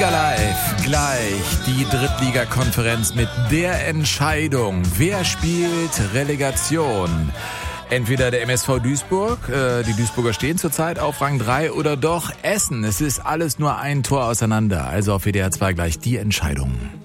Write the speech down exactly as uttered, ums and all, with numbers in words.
Liga Live, gleich die Drittligakonferenz mit der Entscheidung, wer spielt Relegation. Entweder der M S V Duisburg, äh, die Duisburger stehen zurzeit auf Rang drei, oder doch Essen. Es ist alles nur ein Tor auseinander. Also auf W D R zwei gleich die Entscheidung.